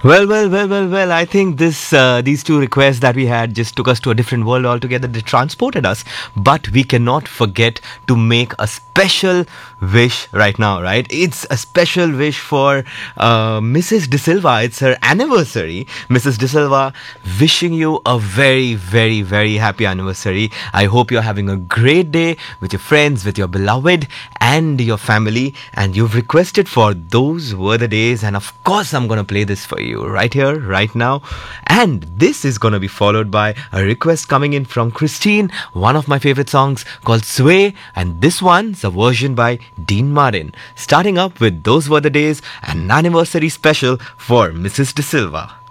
Well. I think these two requests that we had just took us to a different world altogether. They transported us, but we cannot forget to make a special wish right now, right? It's a special wish for Mrs. De Silva. It's her anniversary. Mrs. De Silva, wishing you a very, very, very happy anniversary. I hope you're having a great day with your friends, with your beloved, and your family. And you've requested for Those Were the Days, and of course, I'm gonna play this for you right here, right now. And this is gonna be followed by a request coming in from Christine, one of my favorite songs called Sway, and this one's a version by Dean Martin. Starting up with Those Were the Days, an anniversary special for Mrs. De Silva.